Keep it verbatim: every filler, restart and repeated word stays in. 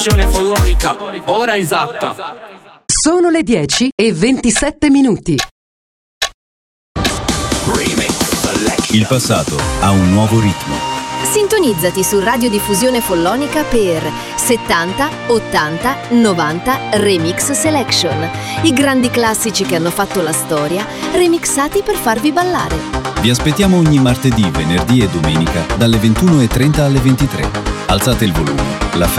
diffusione follonica, ora esatta. Sono le dieci e ventisette minuti. Il passato ha un nuovo ritmo. Sintonizzati su Radiodiffusione Follonica per settanta, ottanta, novanta Remix Selection. I grandi classici che hanno fatto la storia, remixati per farvi ballare. Vi aspettiamo ogni martedì, venerdì e domenica dalle ventuno e trenta alle ventitré. Alzate il volume. La